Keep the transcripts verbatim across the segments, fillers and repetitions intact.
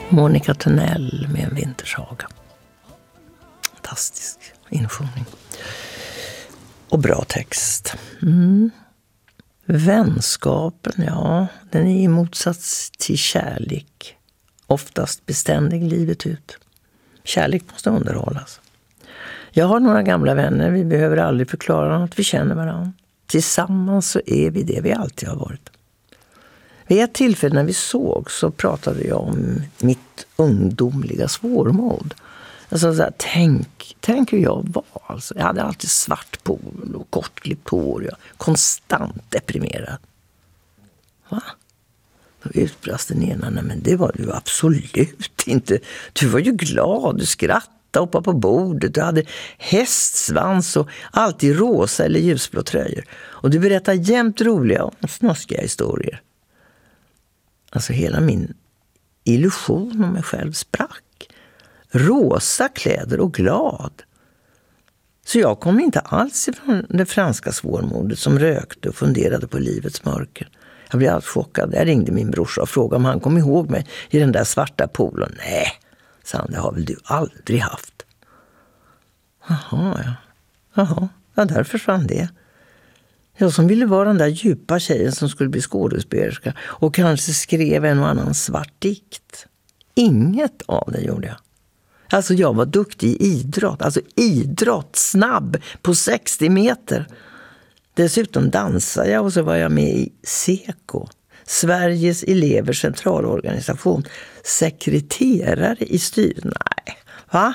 Monica Tunnell med en vintersaga. Fantastisk insjungning. Och bra text. Mm. Vänskapen, ja, den är i motsats till kärlek oftast beständig livet ut. Kärlek måste underhållas. Jag har några gamla vänner, vi behöver aldrig förklara att vi känner varandra. Tillsammans så är vi det vi alltid har varit. Vid ett tillfälle när vi såg så pratade jag om mitt ungdomliga svårmod. Alltså så här, tänk, tänk hur jag var. Alltså, jag hade alltid svart pool och kortklippt hår. Jag konstant deprimerad. Va? Då utbrast den ena, nej men det var du absolut inte. Du var ju glad, du skrattade, hoppade på bordet. Du hade hästsvans och alltid rosa eller ljusblå tröjor. Och du berättade jämt roliga och snuskiga historier. Alltså hela min illusion om mig själv sprack. Rosa kläder och glad. Så jag kom inte alls ifrån det franska svårmodet som rökte och funderade på livets mörker. Jag blev allt chockad. Jag ringde min brorsa och frågade om han kom ihåg mig i den där svarta poolen. Nej, sa han, det har väl du aldrig haft. Jaha, ja. Jaha, ja, där försvann det. Jag som ville vara den där djupa tjejen som skulle bli skådespelerska och kanske skrev en och annan svart dikt. Inget av det gjorde jag. Alltså jag var duktig i idrott, alltså idrott, snabb på sextio meter. Dessutom dansade jag och så var jag med i SECO, Sveriges elevers centralorganisation, sekreterare i styrelsen. Nej, va?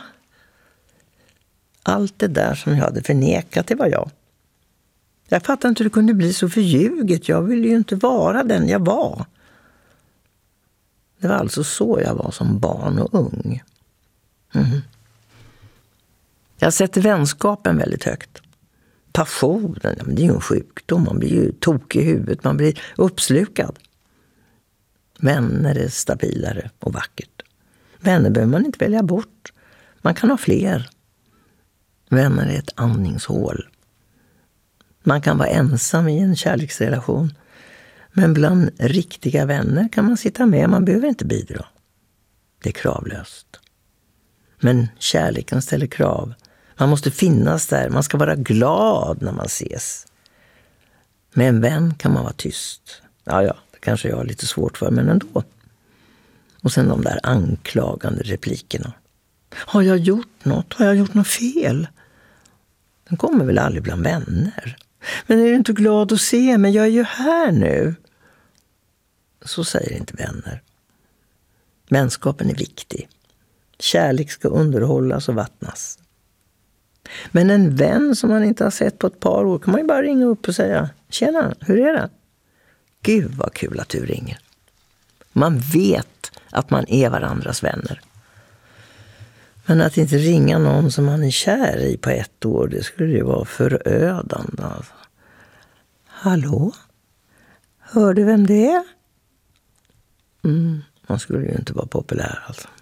Allt det där som jag hade förnekat, det var jag. Jag fattar inte hur det kunde bli så förljuget. Jag ville ju inte vara den jag var. Det var alltså så jag var som barn och ung. Mm. Jag sätter vänskapen väldigt högt. Passionen, det är ju en sjukdom. Man blir ju tokig i huvudet. Man blir uppslukad. Vänner är stabilare och vackert. Vänner behöver man inte välja bort. Man kan ha fler. Vänner är ett andningshål. Man kan vara ensam i en kärleksrelation. Men bland riktiga vänner kan man sitta med. Man behöver inte bidra. Det är kravlöst. Men kärleken ställer krav. Man måste finnas där. Man ska vara glad när man ses. Med en vän kan man vara tyst. Ja, ja, det kanske jag har lite svårt för, men ändå. Och sen de där anklagande replikerna. Har jag gjort något? Har jag gjort något fel? Den kommer väl aldrig bland vänner. Men är du inte glad att se mig? Jag är ju här nu. Så säger inte vänner. Vänskapen är viktig. Kärlek ska underhållas och vattnas. Men en vän som man inte har sett på ett par år kan man ju bara ringa upp och säga: tjena, hur är det? Gud vad kul att du ringer. Man vet att man är varandras vänner. Men att inte ringa någon som man är kär i på ett år, det skulle ju vara förödande. Alltså. Hallå? Hör du vem det är? Mm, man skulle ju inte vara populär alltså.